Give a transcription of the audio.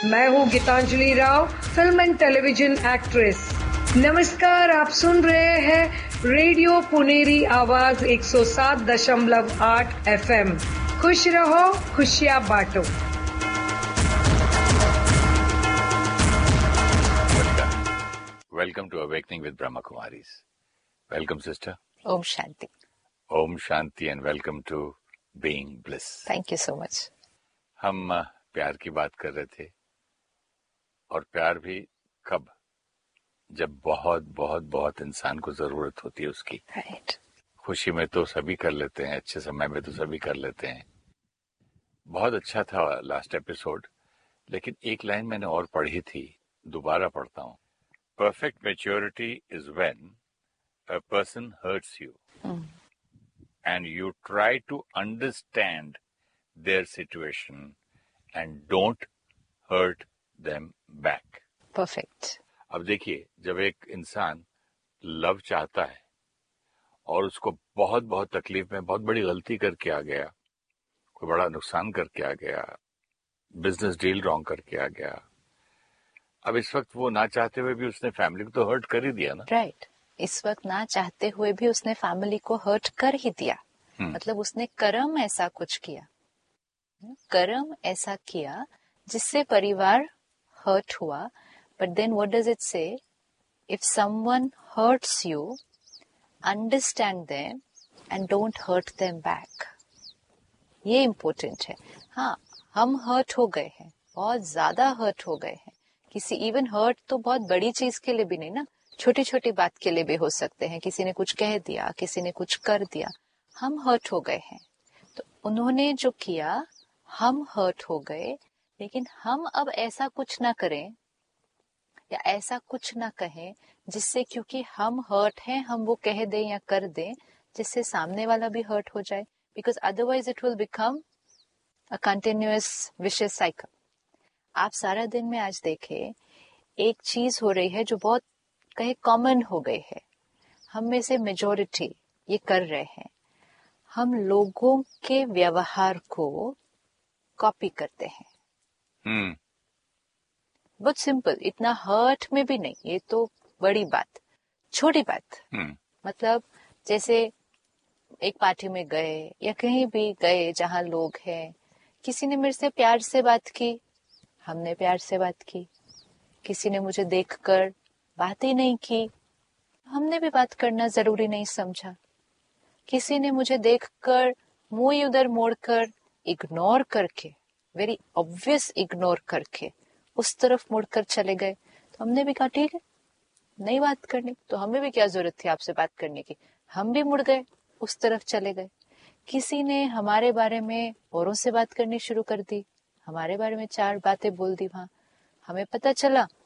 मैं हूँ Geetanjali Rao, film and television actress. नमस्कार, आप सुन रहे हैं रेडियो पुनेरी आवाज 107.8 FM। खुश रहो, खुशियाँ बांटो। Welcome to Awakening with Brahma Kumaris. Welcome, sister. Om Shanti. Om Shanti and welcome to Being Bliss. Thank you so much. हम प्यार की बात कर रहे थे और प्यार भी कब, जब बहुत बहुत बहुत इंसान को जरूरत होती है उसकी। Right. खुशी में तो सभी कर लेते हैं, अच्छे समय में तो सभी कर लेते हैं। बहुत अच्छा था लास्ट एपिसोड, लेकिन एक लाइन मैंने और पढ़ी थी, दोबारा पढ़ता हूँ। Perfect maturity is when a person hurts you and you try to understand their situation and don't hurt them back. Perfect. अब देखिए, जब एक इंसान लव चाहता है और उसको बहुत बहुत तकलीफ में बहुत बड़ी गलती करके आ गया, कोई बड़ा नुकसान करके आ गया, बिजनेस डील रॉन्ग करके आ गया, अब इस वक्त वो ना चाहते हुए भी उसने फैमिली को तो हर्ट कर ही दिया ना। राइट। इस वक्त ना चाहते हुए भी उसने फैमिली को हर्ट कर ही दिया। मतलब उसने कर्म ऐसा कुछ किया, कर्म ऐसा किया जिससे परिवार हर्ट हुआ। But then what does it से? If someone hurts you, understand them and don't hurt them back. ये इम्पोर्टेंट है। हाँ, हम हर्ट हो गए हैं, बहुत ज्यादा हर्ट हो गए हैं। किसी इवन हर्ट तो बहुत बड़ी चीज के लिए भी नहीं ना, छोटी छोटी बात के लिए भी हो सकते हैं। किसी ने कुछ कह दिया, किसी ने कुछ कर दिया, हम हर्ट हो गए हैं। तो उन्होंने जो किया, हम हर्ट हो गए, लेकिन हम अब ऐसा कुछ ना करें या ऐसा कुछ ना कहें जिससे, क्योंकि हम हर्ट हैं, हम वो कह दें या कर दें जिससे सामने वाला भी हर्ट हो जाए। Because otherwise it will become a continuous vicious cycle. आप सारा दिन में आज देखें, एक चीज हो रही है जो बहुत कहीं कॉमन हो गई है, हम में से मेजॉरिटी ये कर रहे हैं। हम लोगों के व्यवहार को कॉपी करते हैं। बहुत सिंपल, इतना हर्ट में भी नहीं, ये तो बड़ी बात, छोटी बात। मतलब जैसे एक पार्टी में गए या कहीं भी गए जहां लोग हैं, किसी ने मेरे से प्यार से बात की, हमने प्यार से बात की। किसी ने मुझे देखकर बात ही नहीं की, हमने भी बात करना जरूरी नहीं समझा। किसी ने मुझे देखकर मुंह उधर मोड़कर, इग्नोर करके, वेरी ऑब्वियस इग्नोर करके उस तरफ मुड़कर चले गए, तो हमने भी कहा ठीक है, नहीं बात करनी, तो हमें भी क्या जरूरत थी आपसे बात करने की। हम भी मुड़ गए, उस तरफ चले गए। किसी ने हमारे बारे में औरों से बात करनी शुरू कर दी, हमारे बारे में चार बातें बोल दी, वहां हमें पता चला